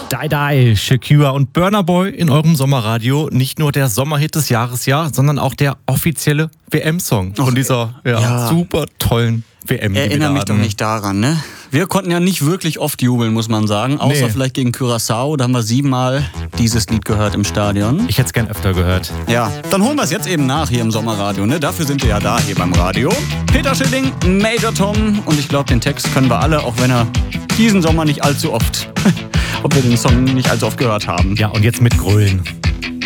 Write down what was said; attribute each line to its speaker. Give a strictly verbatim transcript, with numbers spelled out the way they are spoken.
Speaker 1: Die Die, Shakira und Burna Boy in eurem Sommerradio. Nicht nur der Sommerhit des Jahres, ja, sondern auch der offizielle W M-Song von dieser ja, ja. super tollen W M.
Speaker 2: Erinnere mich doch nicht daran, ne? Wir konnten ja nicht wirklich oft jubeln, muss man sagen. Außer nee. vielleicht gegen Curaçao. Da haben wir siebenmal dieses Lied gehört im Stadion.
Speaker 1: Ich hätte es gern öfter gehört.
Speaker 2: Ja, dann holen wir es jetzt eben nach hier im Sommerradio, ne? Dafür sind wir ja da hier beim Radio. Peter Schilling, Major Tom. Und ich glaube, den Text können wir alle, auch wenn er diesen Sommer nicht allzu oft, ob wir den Song nicht allzu oft gehört haben.
Speaker 1: Ja, und jetzt mit Grölen.